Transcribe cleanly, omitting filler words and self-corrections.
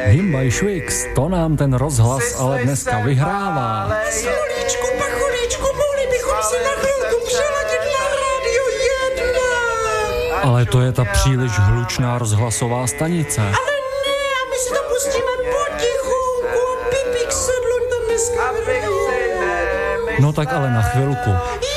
Himbaj Švix, to nám ten rozhlas ale dneska vyhrává. Smolíčku, pacholíčku, mohli bychom si na chvilku přeladit na Radio 1. Ale to je ta příliš hlučná rozhlasová stanice. Ale ne, a my si to pustíme potichonku. Pipík sedl tam dneska. No tak ale na chvilku.